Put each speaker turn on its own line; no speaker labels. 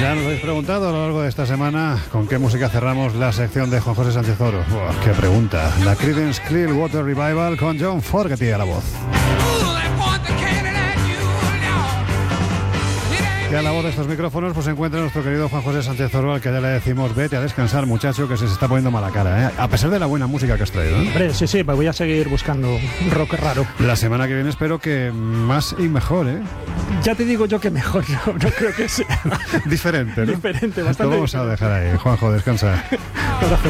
Ya nos habéis preguntado a lo largo de esta semana con qué música cerramos la sección de Juan José Sánchez Oro. ¡Qué pregunta! La Creedence Clearwater Revival con John Fogerty a la voz. Y a la voz de estos micrófonos pues se encuentra nuestro querido Juan José Sánchez Oro, al que ya le decimos vete a descansar, muchacho, que se está poniendo mala cara, ¿eh? A pesar de la buena música que has traído, ¿eh?
Hombre, sí, pues voy a seguir buscando rock raro.
La semana que viene espero que más y mejor, ¿eh?
Ya te digo yo que mejor, no creo que sea.
Diferente, ¿no?
Diferente, bastante.
Lo vamos a dejar ahí. Juanjo, descansa.
Abrazo.